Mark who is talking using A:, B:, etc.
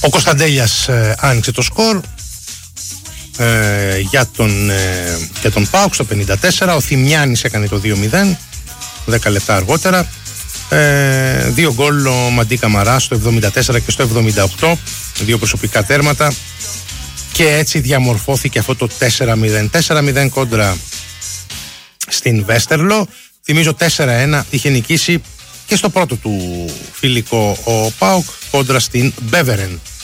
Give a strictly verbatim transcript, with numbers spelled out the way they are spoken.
A: Ο Κωνσταντέλιας ε, άνοιξε το σκορ ε, για τον, ε, για τον ΠΑΟΚ στο πενήντα τέσσερα. Ο Θημιάνης έκανε το δύο μηδέν δέκα λεπτά αργότερα. Ε, δύο γκολ ο Μαντί Καμαρά στο εβδομήντα τέσσερα και στο εβδομήντα οκτώ, δύο προσωπικά τέρματα, και έτσι διαμορφώθηκε αυτό το τέσσερα μηδέν. τέσσερα μηδέν κόντρα στην Βέστερλο. Θυμίζω τέσσερα ένα είχε νικήσει και στο πρώτο του φιλικό ο ΠΑΟΚ κόντρα στην Μπέβερεν.